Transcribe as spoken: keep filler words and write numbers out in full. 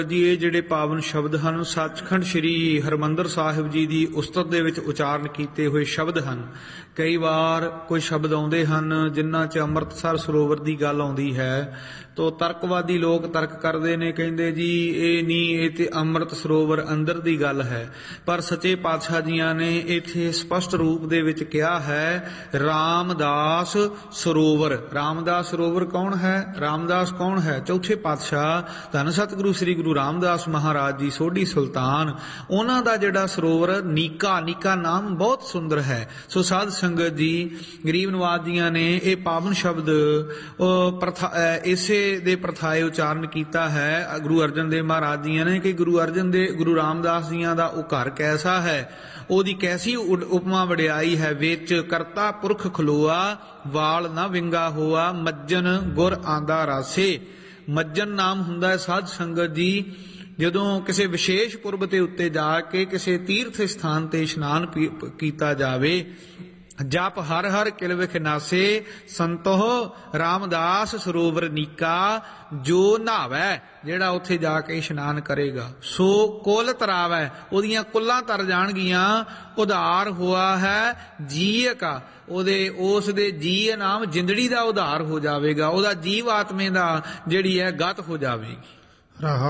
जी ये जिहड़े पावन शब्द हैं सचखंड श्री हरमंदर साहिब जी की उस्तत दे विच उचारण किए हुए शब्द हैं। कई बार कोई शब्द आउंदे हन जिन्हां च अमृतसर सरोवर की गल आउंदी है तो तर्कवादी लोग तर्क करते ने, कहंदे जी ये नहीं, ये ते अमृत सरोवर अंदर की गल है। पर सच्चे पातशाह जियां ने इत्थे स्पष्ट रूप दे विच कहा है रामदास सरोवर। रामदास सरोवर कौन है? रामदास कौन है? चौथे पातशाह धन सतगुरु श्री गुरु रामदास महाराज जी सोढ़ी सुल्तान, उन्हां दा जिहड़ा सरोवर नीका, नीका नाम बहुत सुंदर है। सो साध संगत जी गरीब नवाज जियां ने ये पावन शब्द प्रथा इसे दे प्रथाए उचारण किया है गुरु अर्जन देव महाराज जी ने कि गुरु अर्जन दे गुरु रामदास जियां दा ओ घर कैसा है, ओदी कैसी उपमा वडियाई है। विच करता पुरख खलोआ वाल ना विंगा होआ, मज्जन गुर आंदा रासे। मज्जन नाम हुंदा है साध संगत जी जदों किसी विशेष पुरब के उत्ते जाके किसी तीर्थ स्थान ते इशनान किया जावे। जप हर हर किल विख नासे, संतोह रामदास सरोवर नीका, जो नहावै जेड़ा उत्थे जाके इशनान करेगा सो कुल तरावै, ओदियां कुल्लां तर जाणगियां। उधार हुआ है जीय का, ओदे उस दे जीय नाम जिंदड़ी दा उधार हो जावेगा, ओदा जीव आत्मे दा जिहड़ी है गत हो जावेगी।